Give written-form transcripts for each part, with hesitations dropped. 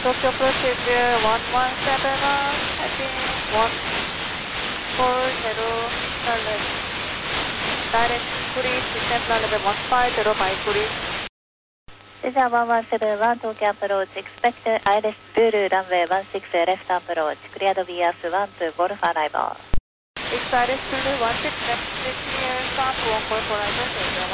Tokyo approach is 117, heading 140, direct please, descend level 150, please. Cesar 1171, Tokyo approach, expect ILS Zulu runway 16 left approach, cleared via 12 Golf arrival. It's ILS Zulu 16 left, clear start 1.4 arrival,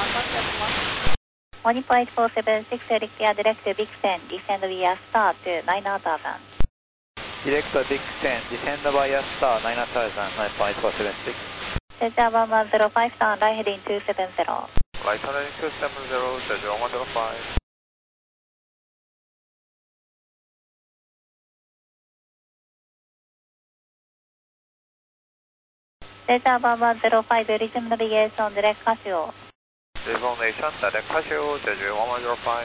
1.476, clear direct Big 10, descend via star to 9000. Direct Big 10, descend via star 9000, 9.476. Cesar 1105, turn right heading 270. Right heading 270, Cesar 1105. Cesar 1105, resume navigation, direct Casio. Information, direct Casio, Cesar 1105.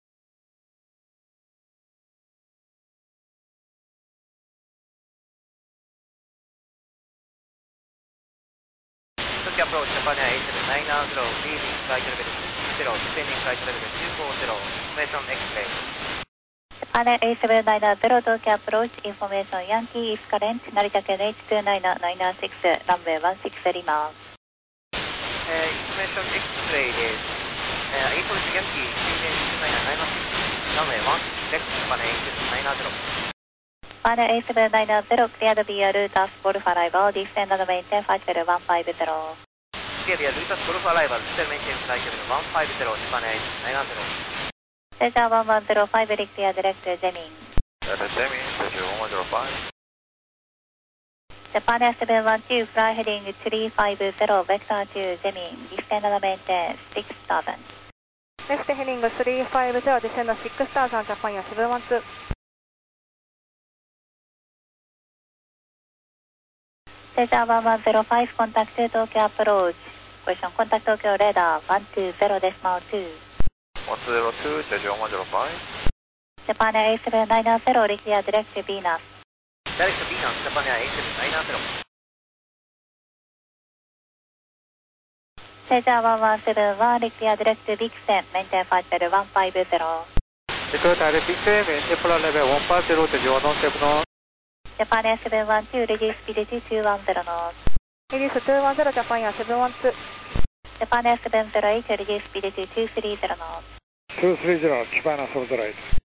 Tokyo approach, Japan Air 8790, leaving flight level 0, descending flight level 240, information X-ray. Japan Air 8790, Tokyo approach, information Yankee is current, Narita Ken H29996, runway 16 Lima. Information X-ray です。Approach Yankee 29996, runway 16 left, Japan Air 8790. Japan Air 8790, cleared via Lotus Golf arrival, descend and maintain flight level 150. Cleared via Lotus Golf arrival, descend maintain flight level 150, Japan Air 8790. Cesar 1105, clear direct Zemin. Direct Zemin, Cesar 1105. Japan Air 712, fly heading 350, vector to Zemin, descend and maintain 6000. Next heading 350, descend 6000, Japan Air 712. Cesar 1105, contact Tokyo approach. Question, contact Tokyo radar 120.2. 102, Cesar 1105. Japan Air 8790, clear direct Venus. Direct Venus, Japan Air 8790. Cesar 1171, clear direct Vixen, maintain flight level 150. Declare direct Vixen, maintain flight level 150, Cesar 170. Japan Air 712, reduce speed to 210 knots. Reduce 210, Japan Air 712. Japan Air 708, reduce speed to 230 knots. 230, Japan Air 708.